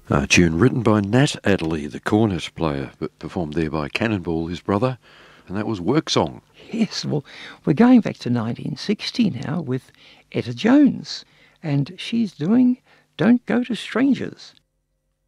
A tune written by Nat Adderley, the cornet player, but performed there by Cannonball, his brother, and that was Work Song. Yes, well, we're going back to 1960 now with Etta Jones, and she's doing Don't Go to Strangers.